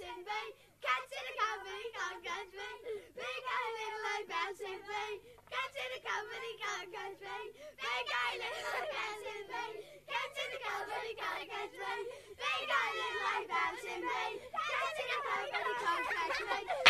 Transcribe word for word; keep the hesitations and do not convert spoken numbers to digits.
bouncing feet. Cats in a company can't catch me. Big eye, little eye, bouncing feet. Cats in a company can't catch me. Big eye, little eye, bouncing feet. Cats in a company can't catch me. Big eye, little eye, bouncing feet. Cats in a company can't catch me.